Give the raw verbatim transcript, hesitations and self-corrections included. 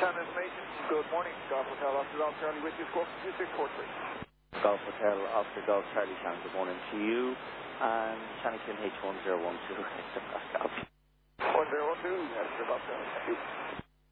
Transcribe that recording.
Channel information. Good morning. Golf Hotel Oscar Golf Charlie with you. Score two six four three. Golf Hotel Oscar Golf Charlie Shannon. Good morning to you. And Shannon H one zero one two. one zero one two. That's the Golf Charlie. Thank you.